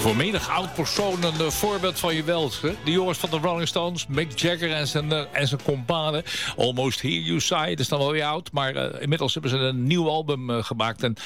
Voor menig oud persoon een voorbeeld van je wels. Hè? De jongens van de Rolling Stones, Mick Jagger en zijn companen. Almost Here You Sigh, dat is dan wel weer oud. Maar inmiddels hebben ze een nieuw album gemaakt. En